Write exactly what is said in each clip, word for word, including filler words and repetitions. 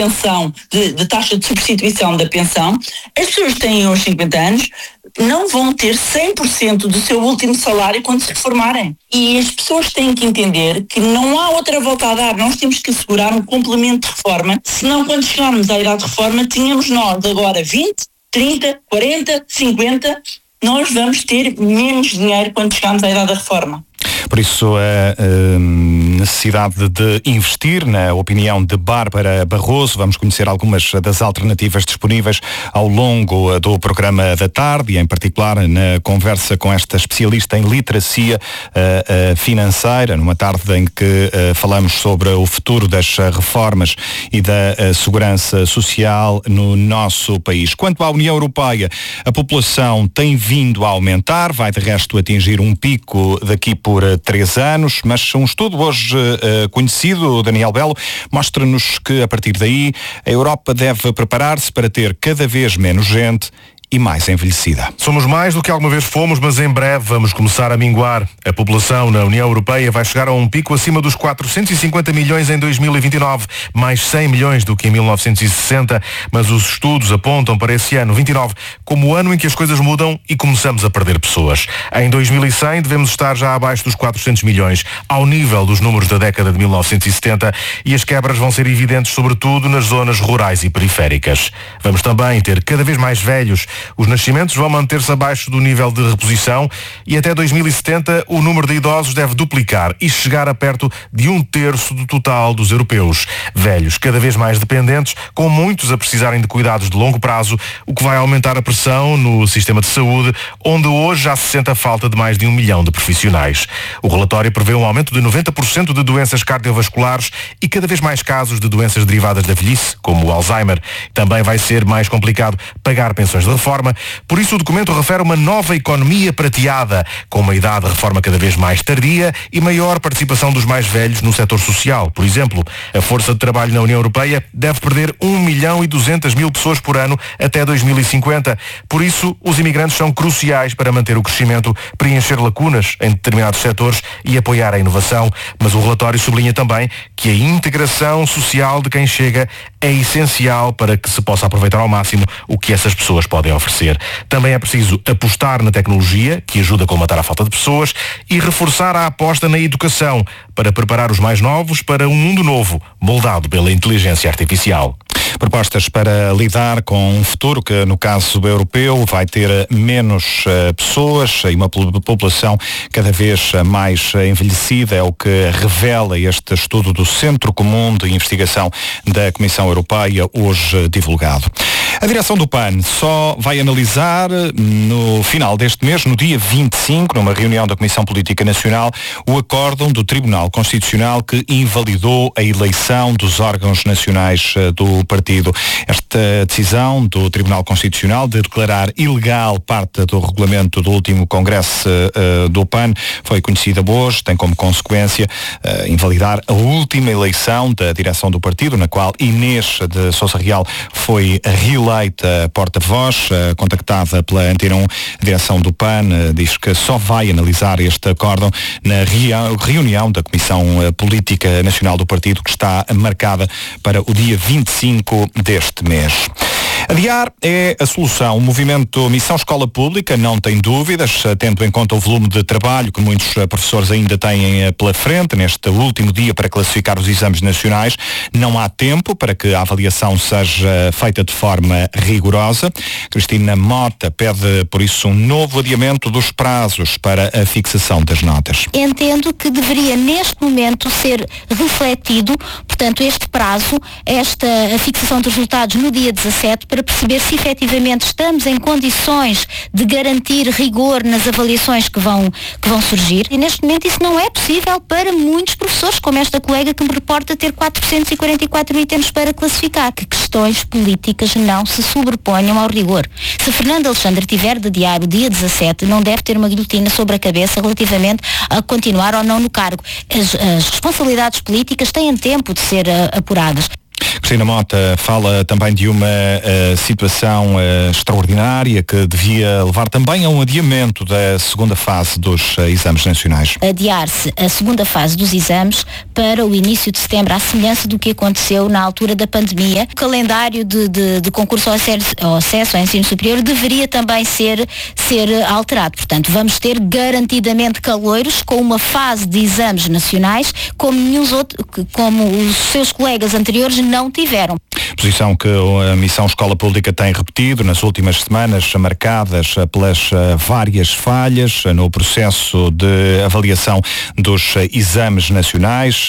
pensão, de, de taxa de substituição da pensão, as pessoas que têm hoje cinquenta anos não vão ter cem por cento do seu último salário quando se reformarem. E as pessoas têm que entender que não há outra volta a dar. Nós temos que assegurar um complemento de reforma, senão quando chegarmos à idade de reforma, tínhamos nós agora vinte, trinta, quarenta, cinquenta, nós vamos ter menos dinheiro quando chegarmos à idade da reforma. Por isso, a, a necessidade de investir, na opinião de Bárbara Barroso, vamos conhecer algumas das alternativas disponíveis ao longo do programa da tarde e, em particular, na conversa com esta especialista em literacia uh, uh, financeira, numa tarde em que uh, falamos sobre o futuro das reformas e da uh, segurança social no nosso país. Quanto à União Europeia, a população tem vindo a aumentar, vai de resto atingir um pico daqui por três anos, mas um estudo hoje uh, conhecido, Daniel Belo, mostra-nos que a partir daí a Europa deve preparar-se para ter cada vez menos gente e mais envelhecida. Somos mais do que alguma vez fomos, mas em breve vamos começar a minguar. A população na União Europeia vai chegar a um pico acima dos quatrocentos e cinquenta milhões em dois mil e vinte e nove, mais cem milhões do que em mil novecentos e sessenta, mas os estudos apontam para esse ano, vinte e nove, como o ano em que as coisas mudam e começamos a perder pessoas. Em dois mil e cem devemos estar já abaixo dos quatrocentos milhões, ao nível dos números da década de mil novecentos e setenta, e as quebras vão ser evidentes sobretudo nas zonas rurais e periféricas. Vamos também ter cada vez mais velhos. Os nascimentos vão manter-se abaixo do nível de reposição e até dois mil e setenta o número de idosos deve duplicar e chegar a perto de um terço do total dos europeus. Velhos cada vez mais dependentes, com muitos a precisarem de cuidados de longo prazo, o que vai aumentar a pressão no sistema de saúde, onde hoje já se sente a falta de mais de um milhão de profissionais. O relatório prevê um aumento de noventa por cento de doenças cardiovasculares e cada vez mais casos de doenças derivadas da velhice, como o Alzheimer. Também vai ser mais complicado pagar pensões de reforma. Por isso o documento refere uma nova economia prateada, com uma idade de reforma cada vez mais tardia e maior participação dos mais velhos no setor social. Por exemplo, a força de trabalho na União Europeia deve perder um milhão e duzentas mil pessoas por ano até dois mil e cinquenta. Por isso, os imigrantes são cruciais para manter o crescimento, preencher lacunas em determinados setores e apoiar a inovação. Mas o relatório sublinha também que a integração social de quem chega é essencial para que se possa aproveitar ao máximo o que essas pessoas podem oferecer. Também é preciso apostar na tecnologia, que ajuda a combater a falta de pessoas, e reforçar a aposta na educação, para preparar os mais novos para um mundo novo, moldado pela inteligência artificial. Propostas para lidar com um futuro que, no caso europeu, vai ter menos uh, pessoas e uma população cada vez mais envelhecida, é o que revela este estudo do Centro Comum de Investigação da Comissão Europeia, hoje divulgado. A direção do P A N só vai analisar no final deste mês, no dia vinte e cinco, numa reunião da Comissão Política Nacional, o acórdão do Tribunal Constitucional que invalidou a eleição dos órgãos nacionais do partido. Esta decisão do Tribunal Constitucional de declarar ilegal parte do regulamento do último Congresso uh, do P A N foi conhecida hoje, tem como consequência uh, invalidar a última eleição da direção do partido, na qual Inês de Sousa Real foi reeleita porta-voz, uh, contactada pela Antena um. A direção do P A N uh, diz que só vai analisar este acórdão na rea- reunião da Comissão Política Nacional do partido, que está marcada para o dia vinte e cinco deste mês. Adiar é a solução. O movimento Missão Escola Pública não tem dúvidas, tendo em conta o volume de trabalho que muitos professores ainda têm pela frente neste último dia para classificar os exames nacionais. Não há tempo para que a avaliação seja feita de forma rigorosa. Cristina Mota pede, por isso, um novo adiamento dos prazos para a fixação das notas. Entendo que deveria, neste momento, ser refletido, portanto, este prazo, esta a fixação dos resultados no dia dezassete, para perceber se efetivamente estamos em condições de garantir rigor nas avaliações que vão, que vão surgir. E neste momento isso não é possível para muitos professores, como esta colega que me reporta ter quatrocentos e quarenta e quatro itens para classificar. Que questões políticas não se sobreponham ao rigor. Se Fernando Alexandre tiver de adiar o dia dezassete, não deve ter uma guilhotina sobre a cabeça relativamente a continuar ou não no cargo. As, as responsabilidades políticas têm tempo de ser uh, apuradas. Cristina Mota fala também de uma uh, situação uh, extraordinária que devia levar também a um adiamento da segunda fase dos uh, exames nacionais. Adiar-se a segunda fase dos exames para o início de setembro, à semelhança do que aconteceu na altura da pandemia. O calendário de, de, de concurso ao acesso, ao acesso ao ensino superior deveria também ser, ser alterado. Portanto, vamos ter garantidamente caloiros com uma fase de exames nacionais como, nenhum outro, como os seus colegas anteriores não tiveram. Posição que a Missão Escola Pública tem repetido nas últimas semanas, marcadas pelas várias falhas no processo de avaliação dos exames nacionais.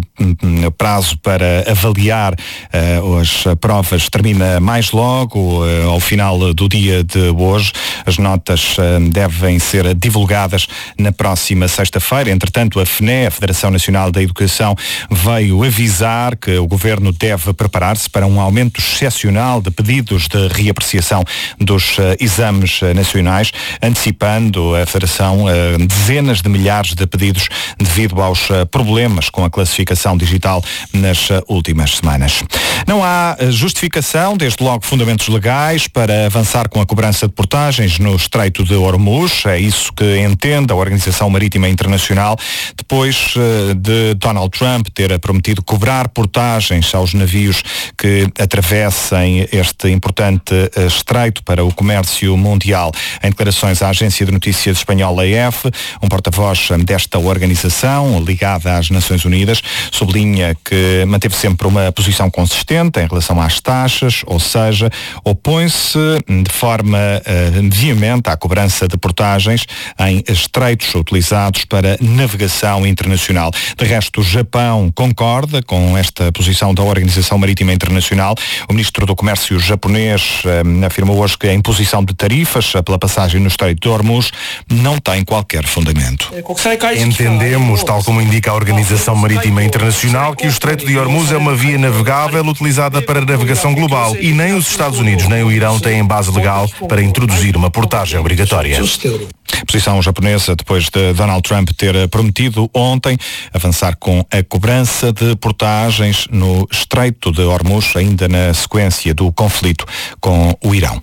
O prazo para avaliar as provas termina mais logo, ao final do dia de hoje. As notas devem ser divulgadas na próxima sexta-feira. Entretanto, a F N E, a Federação Nacional da Educação, veio avisar que o Governo deve preparar-se para um aumento excepcional de pedidos de reapreciação dos uh, exames uh, nacionais, antecipando a Federação uh, dezenas de milhares de pedidos devido aos uh, problemas com a classificação digital nas uh, últimas semanas. Não há uh, justificação, desde logo fundamentos legais, para avançar com a cobrança de portagens no Estreito de Hormuz. É isso que entende a Organização Marítima Internacional, depois uh, de Donald Trump ter prometido cobrar portagens aos navios que atravessem este importante uh, estreito para o comércio mundial. Em declarações à agência de notícias espanhola A F, um porta-voz desta organização, ligada às Nações Unidas, sublinha que manteve sempre uma posição consistente em relação às taxas, ou seja, opõe-se de forma uh, veemente à cobrança de portagens em estreitos utilizados para navegação internacional. De resto, o Japão concorda com esta posição da Organização Marítima Internacional. O ministro do Comércio japonês eh, afirmou hoje que a imposição de tarifas pela passagem no Estreito de Hormuz não tem qualquer fundamento. Entendemos, tal como indica a Organização Marítima Internacional, que o Estreito de Hormuz é uma via navegável utilizada para navegação global e nem os Estados Unidos nem o Irão têm base legal para introduzir uma portagem obrigatória. Posição japonesa depois de Donald Trump ter prometido ontem avançar com a cobrança de portagens no Estreito de Hormuz, ainda na sequência do conflito com o Irão.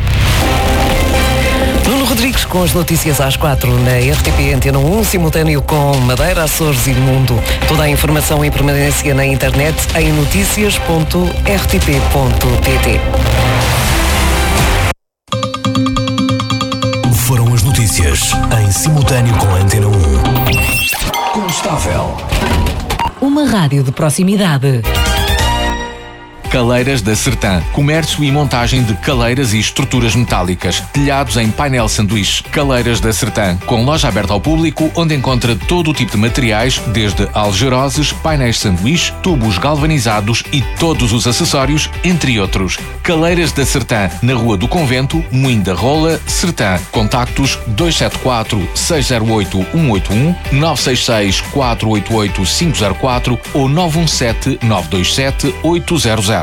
Nuno Rodrigues com as notícias às quatro na R T P Antena um, simultâneo com Madeira, Açores e Mundo. Toda a informação em permanência na internet em notícias ponto r t p ponto p t. Foram as notícias em simultâneo com a Antena um. Constável. Uma rádio de proximidade. Caleiras da Sertã. Comércio e montagem de caleiras e estruturas metálicas. Telhados em painel sanduíche. Caleiras da Sertã. Com loja aberta ao público, onde encontra todo o tipo de materiais, desde algeroses, painéis sanduíche, tubos galvanizados e todos os acessórios, entre outros. Caleiras da Sertã. Na Rua do Convento, Moinho da Rola, Sertã. Contactos dois sete quatro, seis zero oito, um oito um, nove seis seis, quatro oito oito, cinco zero quatro ou nove um sete, nove dois sete, oito zero zero.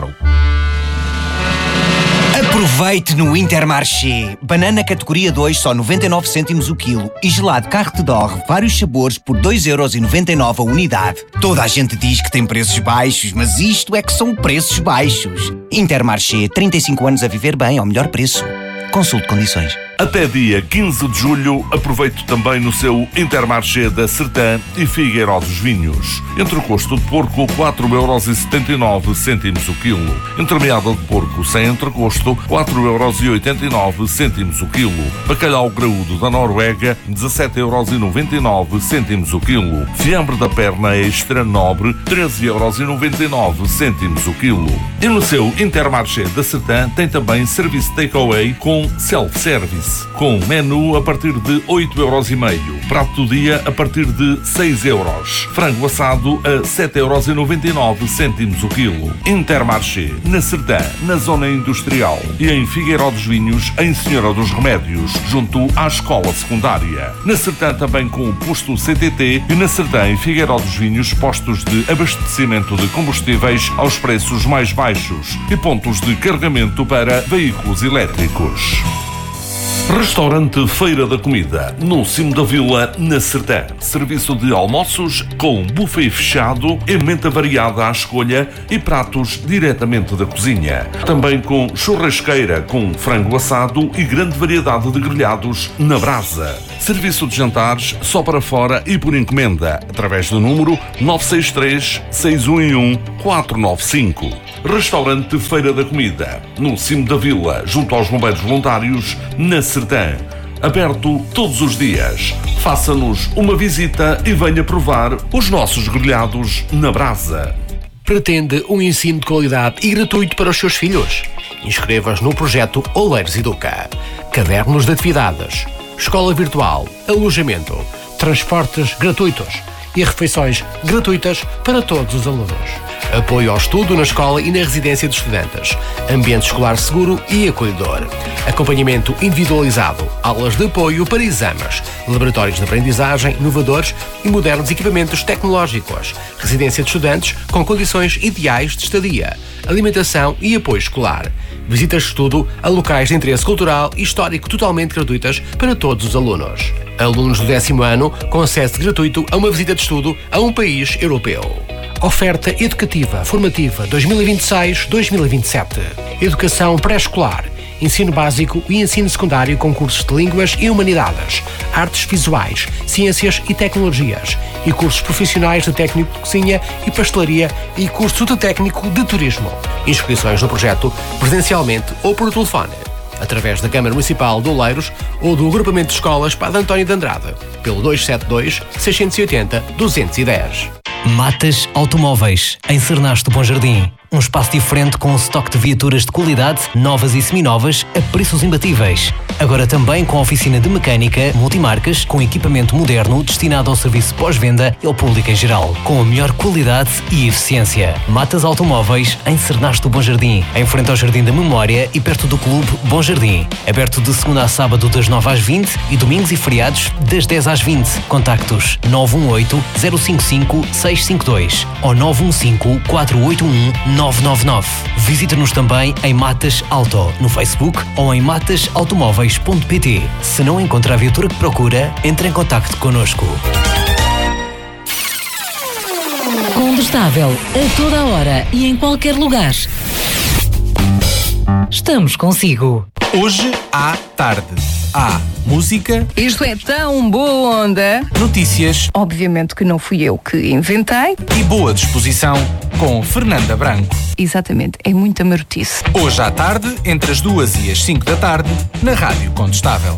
Aproveite no Intermarché. Banana categoria dois, só noventa e nove cêntimos o quilo. E gelado Carte d'Or, vários sabores por dois euros e noventa e nove a unidade. Toda a gente diz que tem preços baixos, mas isto é que são preços baixos. Intermarché, trinta e cinco anos a viver bem ao melhor preço. Consulte condições. Até dia quinze de julho, aproveite também no seu Intermarché da Sertã e Figueiró dos Vinhos. Entrecosto de porco, quatro euros e setenta e nove cêntimos o quilo. Entremeada de porco sem entrecosto, quatro euros e oitenta e nove cêntimos o quilo. Bacalhau graúdo da Noruega, dezassete euros e noventa e nove cêntimos o quilo. Fiambre da perna extra nobre, treze euros e noventa e nove cêntimos o quilo. E no seu Intermarché da Sertã tem também serviço takeaway com self-service, com menu a partir de oito euros e meio. Prato do dia a partir de seis euros. Frango assado a sete euros e noventa e nove cêntimos o quilo. Intermarché, na Sertã, na zona industrial. E em Figueiró dos Vinhos, em Senhora dos Remédios, junto à escola secundária. Na Sertã também com o posto C T T e na Sertã em Figueiró dos Vinhos, postos de abastecimento de combustíveis aos preços mais baixos e pontos de carregamento para veículos elétricos. Restaurante Feira da Comida, no cimo da vila, na Sertã. Serviço de almoços com buffet fechado, emenda variada à escolha e pratos diretamente da cozinha. Também com churrasqueira com frango assado e grande variedade de grelhados na brasa. Serviço de jantares só para fora e por encomenda, através do número nove seis três, seis um um, quatro nove cinco. Restaurante Feira da Comida, no cimo da vila, junto aos bombeiros voluntários, na Sertã. Aberto todos os dias. Faça-nos uma visita e venha provar os nossos grelhados na brasa. Pretende um ensino de qualidade e gratuito para os seus filhos? Inscreva-se no projeto Oleiros Educa. Cadernos de atividades, escola virtual, alojamento, transportes gratuitos e refeições gratuitas para todos os alunos. Apoio ao estudo na escola e na residência de estudantes. Ambiente escolar seguro e acolhedor. Acompanhamento individualizado. Aulas de apoio para exames. Laboratórios de aprendizagem inovadores e modernos equipamentos tecnológicos. Residência de estudantes com condições ideais de estadia. Alimentação e apoio escolar. Visitas de estudo a locais de interesse cultural e histórico totalmente gratuitas para todos os alunos. Alunos do décimo ano com acesso gratuito a uma visita de estudo a um país europeu. Oferta educativa formativa dois mil e vinte e seis a dois mil e vinte e sete. Educação pré-escolar, ensino básico e ensino secundário com cursos de línguas e humanidades, artes visuais, ciências e tecnologias e cursos profissionais de técnico de cozinha e pastelaria e curso de técnico de turismo. Inscrições no projeto presencialmente ou por telefone, através da Câmara Municipal de Oleiros ou do Agrupamento de Escolas Padre António de Andrade, pelo dois sete dois, seis oito zero, dois um zero. Matas Automóveis, em Cernaste do Bom Jardim. Um espaço diferente com um estoque de viaturas de qualidade, novas e seminovas, a preços imbatíveis. Agora também com oficina de mecânica, multimarcas, com equipamento moderno destinado ao serviço pós-venda e ao público em geral, com a melhor qualidade e eficiência. Matas Automóveis, em Cernaste do Bom Jardim, em frente ao Jardim da Memória e perto do Clube Bom Jardim. Aberto de segunda a sábado das nove às vinte e domingos e feriados das dez às vinte. Contactos nove um oito, zero cinco cinco, seis cinco dois ou nove um cinco, quatro oito um, nove nove nove. Visita-nos também em Matas Auto, no Facebook ou em matas automóveis ponto pt. Se não encontra a viatura que procura, entre em contacto connosco. Condestável, a toda a hora e em qualquer lugar. Estamos consigo. Hoje à tarde. Há música. Isto é tão boa onda. Notícias. Obviamente que não fui eu que inventei. E boa disposição com Fernanda Branco. Exatamente, é muita marotice. Hoje à tarde, entre as duas e as cinco da tarde, na Rádio Condestável.